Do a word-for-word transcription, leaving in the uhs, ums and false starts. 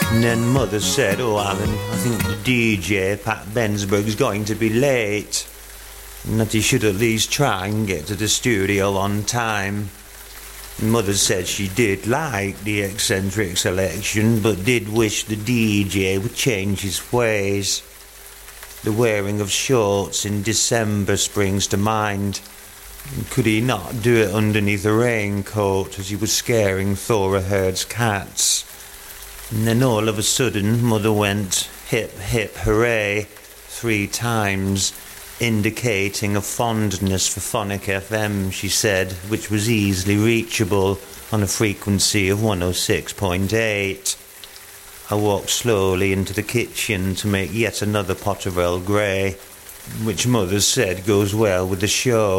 And then Mother said, "Oh, Alan, I think the D J, Pat Bensberg's going to be late, and that he should at least try and get to the studio on time." And Mother said she did like the eccentric selection, but did wish the D J would change his ways. The wearing of shorts in December springs to mind. Could he not do it underneath a raincoat as he was scaring Thora Herd's cats? And then all of a sudden, Mother went hip, hip, hooray three times, indicating a fondness for Phonic F M, she said, which was easily reachable on a frequency of one oh six point eight. I walked slowly into the kitchen to make yet another pot of Earl Grey, which Mother said goes well with the show.